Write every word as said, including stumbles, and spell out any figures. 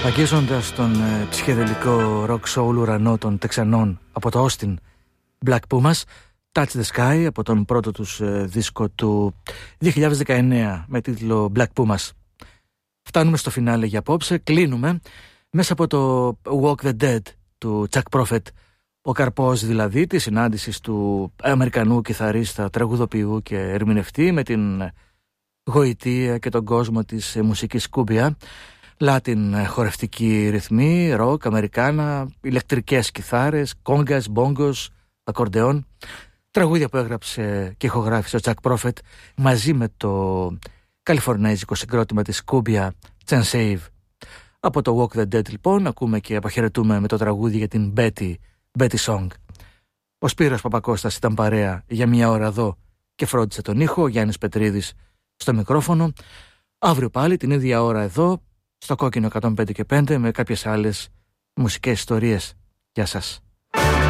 Αγγίζοντας τον ε, ψυχεδελικό rock soul ουρανό των Τεξανών από το Austin, Black Pumas, Touch the Sky από τον πρώτο τους ε, δίσκο του δύο χιλιάδες δεκαεννέα με τίτλο Black Pumas. Φτάνουμε στο φινάλε για απόψε, κλείνουμε μέσα από το Walk the Dead του Chuck Prophet, ο καρπός δηλαδή της συνάντησης του Αμερικανού κιθαρίστα, τραγουδοποιού και ερμηνευτή με την γοητεία και τον κόσμο της μουσικής κούμπια, Λάτιν χορευτική ρυθμή, ροκ, αμερικάνα, ηλεκτρικές κιθάρες, κόγκας, μπόγκος, ακορντεόν. Τραγούδια που έγραψε και ηχογράφησε ο Chuck Prophet μαζί με το καλιφορνέζικο συγκρότημα της κούμπια Chan Save. Από το Walk the Dead λοιπόν ακούμε και αποχαιρετούμε με το τραγούδι για την Betty, Betty Song. Ο Σπύρος Παπακώστας ήταν παρέα για μια ώρα εδώ και φρόντισε τον ήχο, ο Γιάννης Πετρίδης στο μικρόφωνο. Αύριο πάλι την ίδια ώρα εδώ στο Κόκκινο εκατόν πέντε και πέντε με κάποιες άλλες μουσικές ιστορίες. Γεια σας.